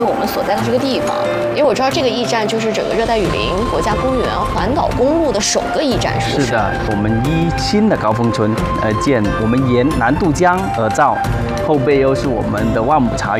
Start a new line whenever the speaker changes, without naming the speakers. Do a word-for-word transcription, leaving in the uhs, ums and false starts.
我们所在的这个地方，因为我知道这个驿站就是整个热带雨林国家公园环岛公路的首个驿站，是不是？
是的，我们依新的高峰村而建，我们沿南渡江而造，后背又是我们的万亩茶园。